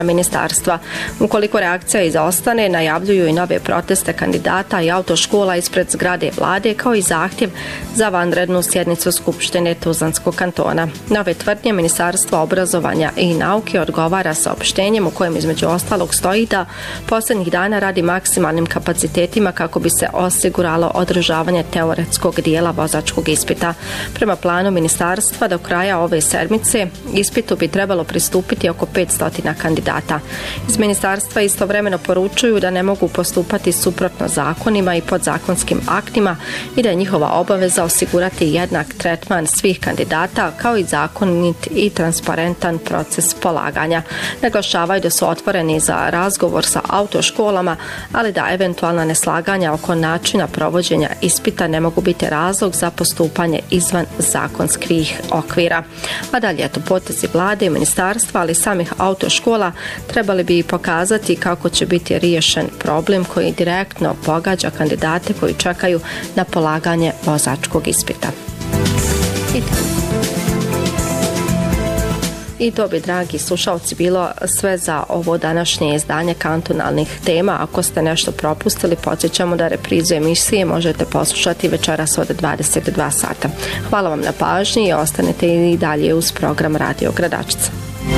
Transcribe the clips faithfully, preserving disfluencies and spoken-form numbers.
ministarstva. Ukoliko reakcija izostane, najavljuju i nove proteste kandidata i autoškola ispred zgrade vlade, kao i zahtjev za vanrednu sjednicu Skupštine Tuzlanskog kantona. Nove tvrdnje Ministarstva obrazovanja i nauke odgovara saopštenjem u kojem između ostalog stoji da posljednjih dana radi maksimalnim kapacitetima kako bi se osiguralo održavanje teoretskog dijela vozačkog ispita. Prema planu ministarstva do kraja ove sedmice ispitu bi trebalo pristupiti oko petsto kandidata. Iz ministarstva istovremeno poručuju da ne mogu postupati suprotno zakonima i podzakonskim aktima i da je njihova obaveza osigurati jednak tretman svih kandidata kao i zakonit i transparentan proces polaganja. Naglašavaju da su otvoreni za razgovor sa autoškolama, ali da eventualna neslaganja oko načina provođenja ispita ne mogu biti razlog za postupanje izvan zakonskih okvira. A dalje, eto, potezi vlade i ministarstva, ali i samih autoškola trebali bi pokazati kako će biti riješen problem koji direktno pogađa kandidate koji čekaju na polaganje vozačkog ispita. I to. I to bi, dragi slušalci, bilo sve za ovo današnje izdanje kantonalnih tema. Ako ste nešto propustili, podsjećamo da reprizu emisije možete poslušati večeras od dvadeset dva sata. Hvala vam na pažnji i ostanete i dalje uz program Radio Gradačca.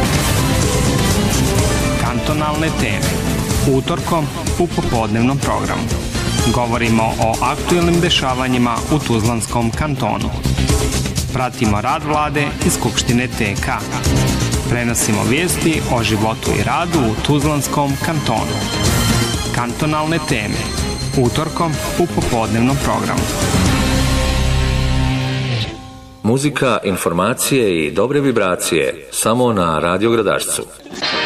Kantonalne teme. Utorkom u popodnevnom programu. Govorimo o aktuelnim dešavanjima u Tuzlanskom kantonu. Pratimo rad vlade i Skupštine T K. Prenosimo vijesti o životu i radu u Tuzlanskom kantonu. Kantonalne teme. Utorkom u popodnevnom programu. Muzika, informacije i dobre vibracije samo na Radio Gradačcu.